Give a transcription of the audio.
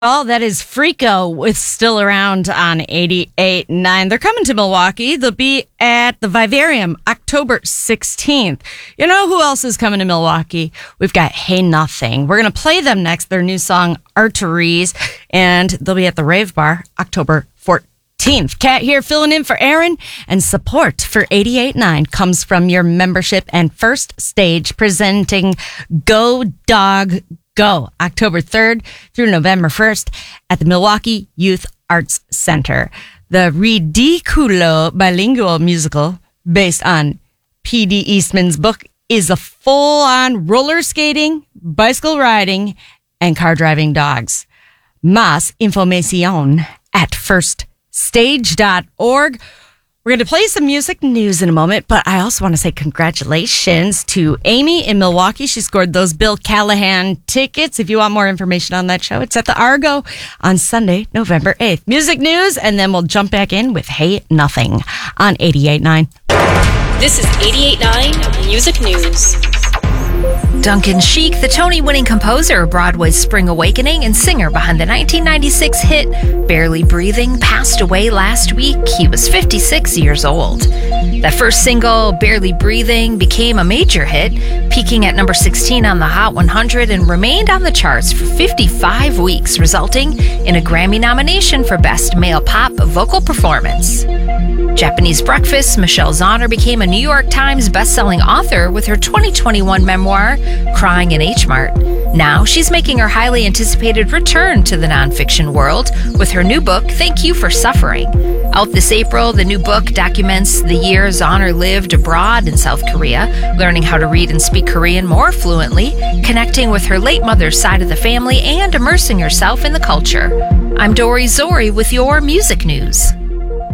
Oh, that is Freako with Still Around on 88.9. They're coming to Milwaukee. They'll be at the Vivarium October 16th. You know who else is coming to Milwaukee? We've got Hey Nothing. We're going to play them next, their new song, Arteries, and they'll be at the Rave Bar October 14th. Kat here filling in for Aaron, and support for 88.9 comes from your membership and First Stage presenting Go Dog Go, October 3rd through November 1st at the Milwaukee Youth Arts Center. The Ridiculo bilingual musical based on P.D. Eastman's book is a full-on roller skating, bicycle riding, and car driving dogs. Más información at firststage.org. We're going to play some music news in a moment, but I also want to say congratulations to Amy in Milwaukee. She scored those Bill Callahan tickets. If you want more information on that show, it's at the Argo on Sunday, November 8th. Music news, and then we'll jump back in with Hey Nothing on 88.9. This is 88.9 Music News. Duncan Sheik, the Tony-winning composer of Broadway's Spring Awakening and singer behind the 1996 hit Barely Breathing, passed away last week. He was 56 years old. That first single, Barely Breathing, became a major hit, peaking at number 16 on the Hot 100 and remained on the charts for 55 weeks, resulting in a Grammy nomination for Best Male Pop Vocal Performance. Japanese Breakfast, Michelle Zauner became a New York Times bestselling author with her 2021 memoir, Crying in H Mart. Now she's making her highly anticipated return to the nonfiction world with her new book, Thank You for Suffering. Out this April, the new book documents the year Zauner lived abroad in South Korea, learning how to read and speak Korean more fluently, connecting with her late mother's side of the family, and immersing herself in the culture. I'm Dory Zori with your music news.